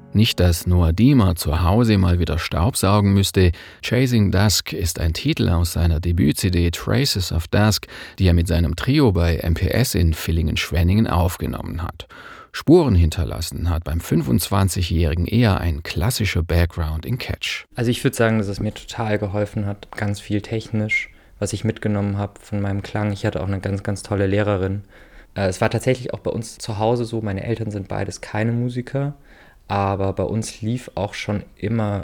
Nicht, dass Noah Diemer zu Hause mal wieder staubsaugen müsste. Chasing Dusk ist ein Titel aus seiner Debüt-CD Traces of Dusk, die er mit seinem Trio bei MPS in Villingen-Schwenningen aufgenommen hat. Spuren hinterlassen hat beim 25-Jährigen eher ein klassischer Background in Catch. Also ich würde sagen, dass es mir total geholfen hat, ganz viel technisch, was ich mitgenommen habe von meinem Klang. Ich hatte auch eine ganz, ganz tolle Lehrerin. Es war tatsächlich auch bei uns zu Hause so, meine Eltern sind beides keine Musiker, aber bei uns lief auch schon immer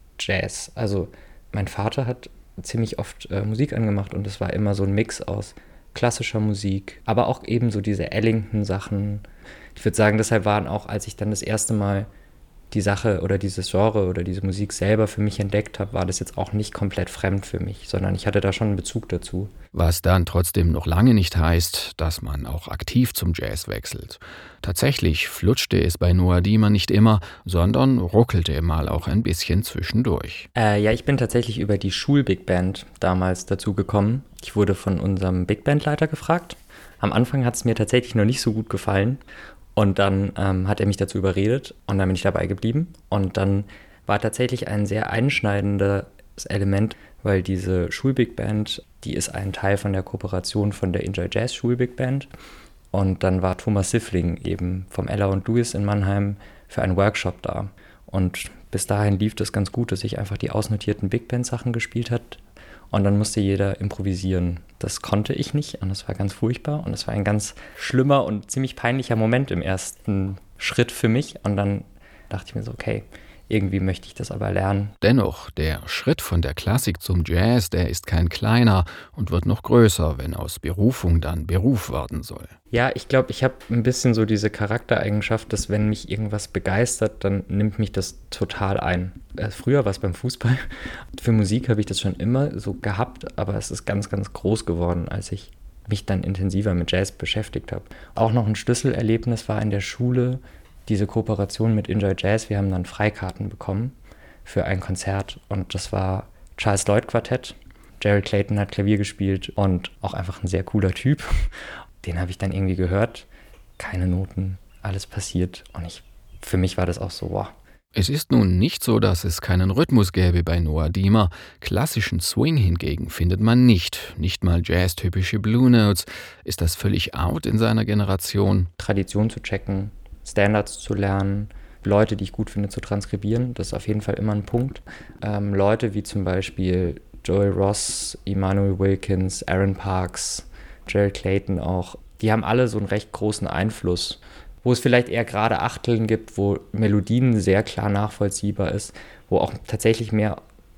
Jazz. Also mein Vater hat ziemlich oft Musik angemacht und es war immer so ein Mix aus klassischer Musik, aber auch eben so diese Ellington-Sachen. Ich würde sagen, deshalb waren auch, als ich dann das erste Mal die Sache oder dieses Genre oder diese Musik selber für mich entdeckt habe, war das jetzt auch nicht komplett fremd für mich, sondern ich hatte da schon einen Bezug dazu. Was dann trotzdem noch lange nicht heißt, dass man auch aktiv zum Jazz wechselt. Tatsächlich flutschte es bei Noah Diemer nicht immer, sondern ruckelte mal auch ein bisschen zwischendurch. Ja, ich bin tatsächlich über die Schul-Big Band damals dazu gekommen. Ich wurde von unserem Big Band-Leiter gefragt. Am Anfang hat es mir tatsächlich noch nicht so gut gefallen. Und dann hat er mich dazu überredet und dann bin ich dabei geblieben. Und dann war tatsächlich ein sehr einschneidendes Element, weil diese Schul-Big Band, die ist ein Teil von der Kooperation von der Enjoy Jazz Schul-Big Band. Und dann war Thomas Siffling eben vom Ella und Louis in Mannheim für einen Workshop da. Und bis dahin lief das ganz gut, dass ich einfach die ausnotierten Big Band-Sachen gespielt hat. Und dann musste jeder improvisieren. Das konnte ich nicht und das war ganz furchtbar. Und das war ein ganz schlimmer und ziemlich peinlicher Moment im ersten Schritt für mich. Und dann dachte ich mir so, okay, irgendwie möchte ich das aber lernen. Dennoch, der Schritt von der Klassik zum Jazz, der ist kein kleiner und wird noch größer, wenn aus Berufung dann Beruf werden soll. Ja, ich glaube, ich habe ein bisschen so diese Charaktereigenschaft, dass wenn mich irgendwas begeistert, dann nimmt mich das total ein. Früher war es beim Fußball. Für Musik habe ich das schon immer so gehabt, aber es ist ganz, ganz groß geworden, als ich mich dann intensiver mit Jazz beschäftigt habe. Auch noch ein Schlüsselerlebnis war in der Schule diese Kooperation mit Enjoy Jazz. Wir haben dann Freikarten bekommen für ein Konzert und das war Charles Lloyd Quartett. Gerald Clayton hat Klavier gespielt und auch einfach ein sehr cooler Typ. Den habe ich dann irgendwie gehört. Keine Noten, alles passiert. Und für mich war das auch so, wow. Es ist nun nicht so, dass es keinen Rhythmus gäbe bei Noah Diemer. Klassischen Swing hingegen findet man nicht. Nicht mal jazztypische Blue Notes. Ist das völlig out in seiner Generation? Tradition zu checken, Standards zu lernen, Leute, die ich gut finde, zu transkribieren. Das ist auf jeden Fall immer ein Punkt. Leute wie zum Beispiel Joel Ross, Emmanuel Wilkins, Aaron Parks, Gerald Clayton auch, die haben alle so einen recht großen Einfluss, wo es vielleicht eher gerade Achteln gibt, wo Melodien sehr klar nachvollziehbar ist, wo auch tatsächlich mehr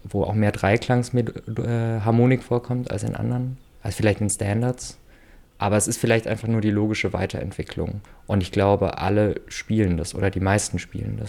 Dreiklangsharmonik vorkommt als in anderen, als vielleicht in Standards. Aber es ist vielleicht einfach nur die logische Weiterentwicklung. Und ich glaube, alle spielen das oder die meisten spielen das.